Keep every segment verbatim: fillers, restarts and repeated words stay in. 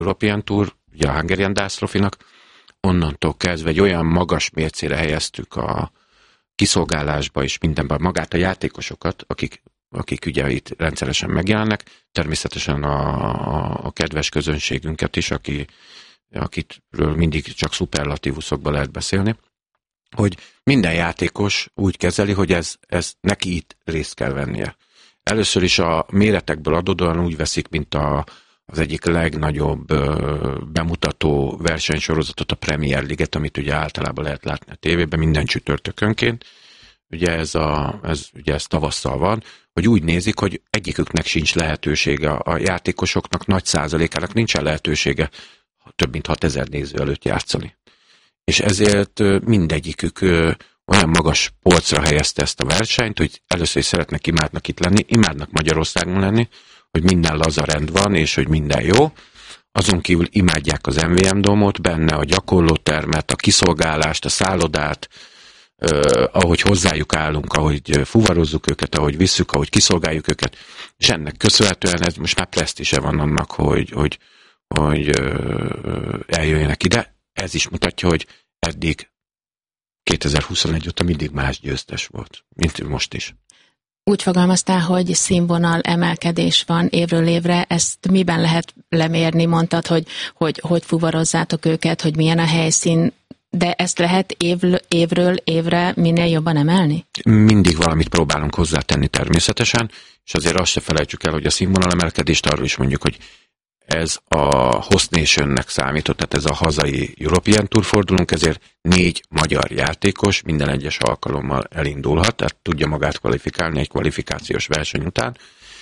European Tour, ugye a Hungarian Dance Trophy-nak, onnantól kezdve egy olyan magas mércére helyeztük a kiszolgálásba és mindenben magát a játékosokat, akik, akik ugye itt rendszeresen megjelennek, természetesen a, a, a kedves közönségünket is, aki, akitről mindig csak szuperlatívuszokban lehet beszélni, hogy minden játékos úgy kezeli, hogy ez, ez neki itt részt kell vennie. Először is a méretekből adódóan úgy veszik, mint a, az egyik legnagyobb ö, bemutató versenysorozatot, a Premier League-et, amit ugye általában lehet látni a tévében, minden csütörtökönként. Ugye ez, a, ez, ugye ez tavasszal van, hogy úgy nézik, hogy egyiküknek sincs lehetősége, a játékosoknak nagy százalékának nincsen lehetősége több mint hatezer néző előtt játszani. És ezért mindegyikük olyan magas polcra helyezte ezt a versenyt, hogy először is szeretnek, imádnak itt lenni, imádnak Magyarországon lenni, hogy minden laza rend van, és hogy minden jó. Azon kívül imádják az em vé em Domot, benne a gyakorlótermet, a kiszolgálást, a szállodát, eh, ahogy hozzájuk állunk, ahogy fuvarozzuk őket, ahogy visszük, ahogy kiszolgáljuk őket, és ennek köszönhetően ez most már presztízse van annak, hogy, hogy, hogy eh, eljöjjenek ide. Ez is mutatja, hogy eddig kétezer-huszonegy óta mindig más győztes volt, mint most is. Úgy fogalmaztál, hogy színvonal emelkedés van évről évre, ezt miben lehet lemérni? Mondtad, hogy hogy, hogy fuvarozzátok őket, hogy milyen a helyszín, de ezt lehet év, évről évre minél jobban emelni? Mindig valamit próbálunk hozzátenni természetesen, és azért azt se felejtsük el, hogy a színvonal emelkedést arról is mondjuk, hogy ez a Host Nationnek számított, tehát ez a hazai European Tour fordulónk, ezért négy magyar játékos minden egyes alkalommal elindulhat, tehát tudja magát kvalifikálni egy kvalifikációs verseny után,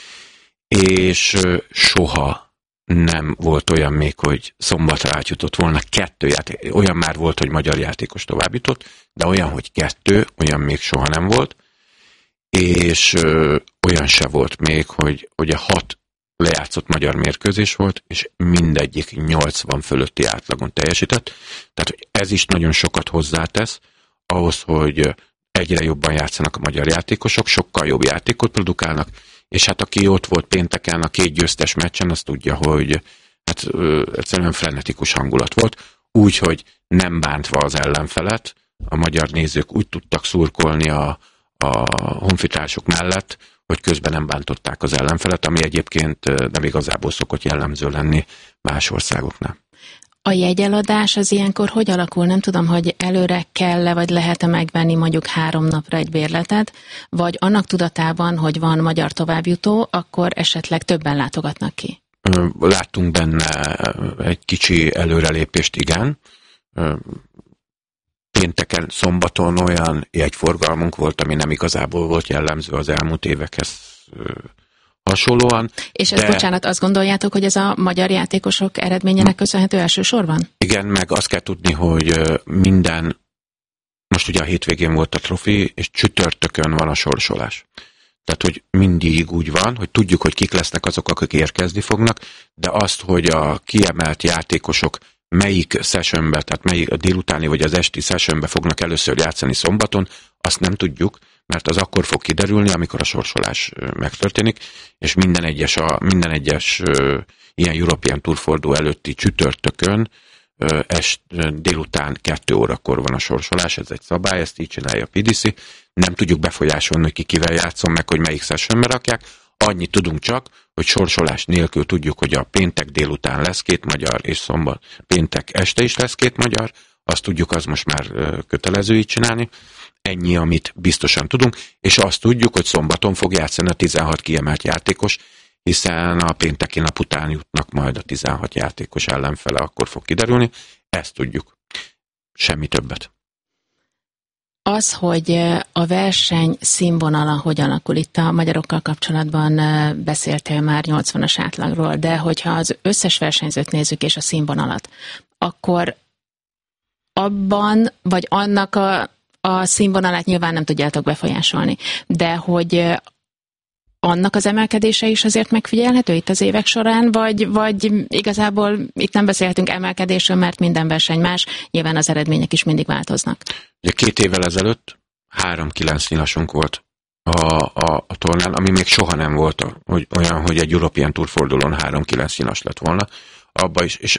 és soha nem volt olyan még, hogy szombatra átjutott volna kettő játék. Olyan már volt, hogy magyar játékos tovább jutott, de olyan, hogy kettő, olyan még soha nem volt, és olyan se volt még, hogy, hogy a hat lejátszott magyar mérkőzés volt, és mindegyik nyolcvan fölötti átlagon teljesített. Tehát, hogy ez is nagyon sokat hozzátesz ahhoz, hogy egyre jobban játszanak a magyar játékosok, sokkal jobb játékot produkálnak, és hát aki ott volt pénteken a két győztes meccsen, az tudja, hogy hát egyszerűen frenetikus hangulat volt, úgyhogy nem bántva az ellenfelet, a magyar nézők úgy tudtak szurkolni a, a honfitársuk mellett, hogy közben nem bántották az ellenfelet, ami egyébként nem igazából szokott jellemző lenni más országoknál. A jegyeladás az ilyenkor hogy alakul? Nem tudom, hogy előre kell-e, vagy lehet-e megvenni mondjuk három napra egy bérletet, vagy annak tudatában, hogy van magyar továbbjutó, akkor esetleg többen látogatnak ki? Láttunk benne egy kicsi előrelépést, igen. Pénteken, szombaton olyan jegyforgalmunk volt, ami nem igazából volt jellemző az elmúlt évekhez hasonlóan. És ezt, de... bocsánat, azt gondoljátok, hogy ez a magyar játékosok eredményének köszönhető elsősorban? Igen, meg azt kell tudni, hogy minden, most ugye a hétvégén volt a trofi, és csütörtökön van a sorsolás. Tehát, hogy mindig úgy van, hogy tudjuk, hogy kik lesznek azok, akik érkezni fognak, de azt, hogy a kiemelt játékosok melyik sessionbe, tehát melyik a délutáni vagy az esti sessionbe fognak először játszani szombaton, azt nem tudjuk, mert az akkor fog kiderülni, amikor a sorsolás megtörténik, és minden egyes, a, minden egyes uh, ilyen European Tour forduló előtti csütörtökön uh, est, uh, délután kettő órakor van a sorsolás, ez egy szabály, ezt így csinálja a pé dé cé. Nem tudjuk befolyásolni, hogy ki kivel játszom, meg hogy melyik sessionbe rakják. Annyit tudunk csak, hogy sorsolás nélkül tudjuk, hogy a péntek délután lesz két magyar, és szombat péntek este is lesz két magyar, azt tudjuk, az most már kötelező így csinálni. Ennyi, amit biztosan tudunk, és azt tudjuk, hogy szombaton fog játszani a tizenhat kiemelt játékos, hiszen a pénteki nap után jutnak majd a tizenhat játékos ellenfele, akkor fog kiderülni. Ezt tudjuk. Semmi többet. Az, hogy a verseny színvonala hogyan alakul, itt a magyarokkal kapcsolatban beszéltél már nyolcvanas átlagról, de hogyha az összes versenyzőt nézzük és a színvonalat, akkor abban, vagy annak a, a színvonalát nyilván nem tudjátok befolyásolni, de hogy annak az emelkedése is azért megfigyelhető itt az évek során, vagy, vagy igazából itt nem beszélhetünk emelkedésről, mert minden verseny más, nyilván az eredmények is mindig változnak. Ugye két évvel ezelőtt három kilenc nyilasunk volt a, a, a tornán, ami még soha nem volt hogy olyan, hogy egy European Tour fordulón három kilenc nyilas lett volna. abba is, és